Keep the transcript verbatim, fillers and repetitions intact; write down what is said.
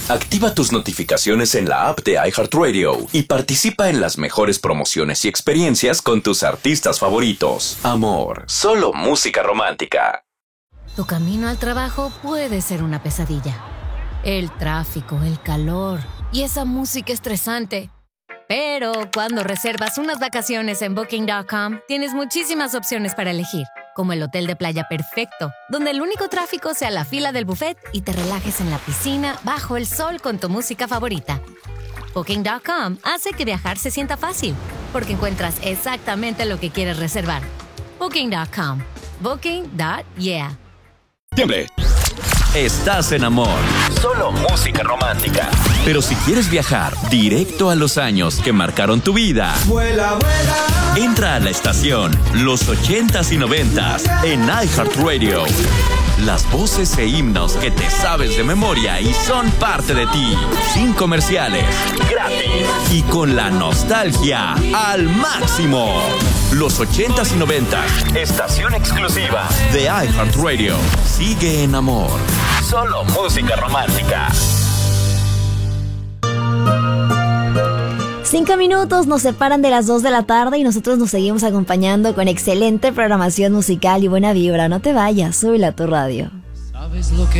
Activa tus notificaciones en la app de iHeartRadio y participa en las mejores promociones y experiencias con tus artistas favoritos. Amor, solo música romántica. Tu camino al trabajo puede ser una pesadilla. El tráfico, el calor y esa música estresante. Pero cuando reservas unas vacaciones en Booking punto com, tienes muchísimas opciones para elegir, como el hotel de playa perfecto, donde el único tráfico sea la fila del buffet y te relajes en la piscina bajo el sol con tu música favorita. Booking punto com hace que viajar se sienta fácil, porque encuentras exactamente lo que quieres reservar. Booking punto com. Booking punto yeah. Tiemble. Estás en Amor, solo música romántica. Pero si quieres viajar directo a los años que marcaron tu vida, vuela, vuela. Entra a la estación Los ochentas y noventas en iHeartRadio. Las voces e himnos que te sabes de memoria y son parte de ti. Sin comerciales. Gratis. Y con la nostalgia al máximo. Los ochentas y noventas. Estación exclusiva de iHeartRadio. Sigue en Amor. Solo música romántica. Cinco minutos nos separan de las dos de la tarde y nosotros nos seguimos acompañando con excelente programación musical y buena vibra. No te vayas, súbela a tu radio. ¿Sabes lo que